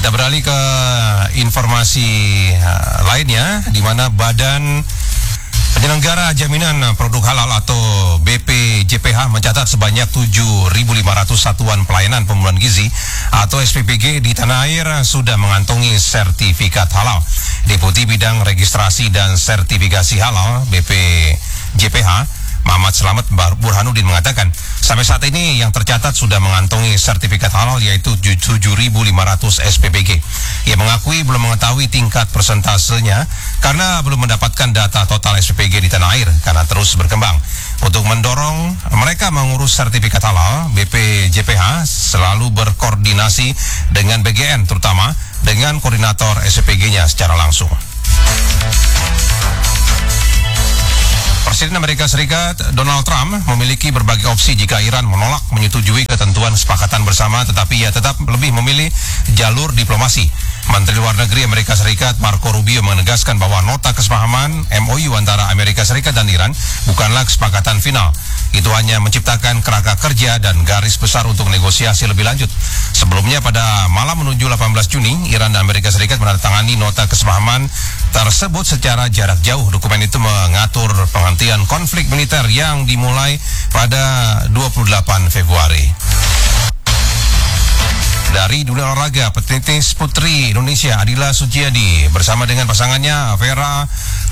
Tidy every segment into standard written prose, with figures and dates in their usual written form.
Kita beralih ke informasi lainnya, di mana Badan Penyelenggara Jaminan Produk Halal atau BPJPH mencatat sebanyak 7.500 satuan pelayanan pembunuhan gizi atau SPPG di tanah air sudah mengantongi sertifikat halal. Deputi Bidang Registrasi dan Sertifikasi Halal BPJPH Muhammad Slamet Burhanuddin mengatakan, sampai saat ini yang tercatat sudah mengantongi sertifikat halal yaitu 7.500 SPPG. Ia mengakui belum mengetahui tingkat persentasenya karena belum mendapatkan data total SPPG di tanah air karena terus berkembang. Untuk mendorong mereka mengurus sertifikat halal, BPJPH selalu berkoordinasi dengan BGN, terutama dengan koordinator SPPG-nya secara langsung. Presiden Amerika Serikat Donald Trump memiliki berbagai opsi jika Iran menolak menyetujui ketentuan kesepakatan bersama, tetapi ia tetap lebih memilih jalur diplomasi. Menteri Luar Negeri Amerika Serikat Marco Rubio menegaskan bahwa nota kesepahaman MOU antara Amerika Serikat dan Iran bukanlah kesepakatan final. Itu hanya menciptakan kerangka kerja dan garis besar untuk negosiasi lebih lanjut. Sebelumnya pada malam menuju 18 Juni, Iran dan Amerika Serikat menandatangani nota kesepahaman tersebut secara jarak jauh. Dokumen itu mengatur penghentian konflik militer yang dimulai pada 28 Februari. Dari dunia olahraga, petenis putri Indonesia Adila Suciadi bersama dengan pasangannya Vera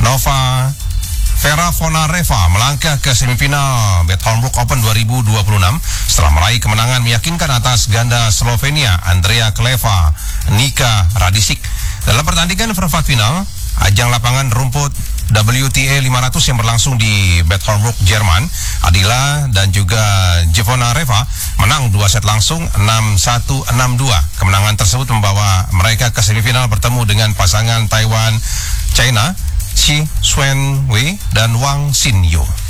Vonareva melangkah ke semifinal Bad Homburg Open 2026 setelah meraih kemenangan meyakinkan atas ganda Slovenia Andrea Kleva Nika Radicic. Dalam pertandingan perempat final ajang lapangan rumput WTA 500 yang berlangsung di Bad Homburg, Jerman, Adila dan juga Vonareva menang 2 set langsung 6-1, 6-2. Kemenangan tersebut membawa mereka ke semifinal bertemu dengan pasangan Taiwan China Shi Xuanwei dan Wang Xinyu.